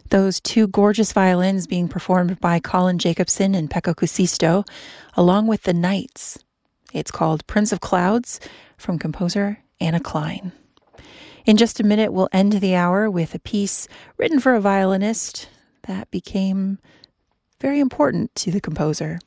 Those two gorgeous violins being performed by Colin Jacobson and Pekka Kuusisto, along with The Knights. It's called Prince of Clouds from composer Anna Klein. In just a minute, we'll end the hour with a piece written for a violinist that became very important to the composer.